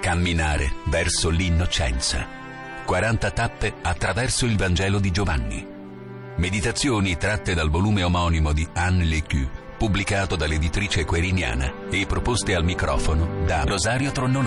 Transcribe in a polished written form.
Camminare verso l'innocenza. 40 tappe attraverso il Vangelo di Giovanni. Meditazioni tratte dal volume omonimo di Anne Lecu, pubblicato dall'editrice Queriniana e proposte al microfono da Rosario Tronnoloni.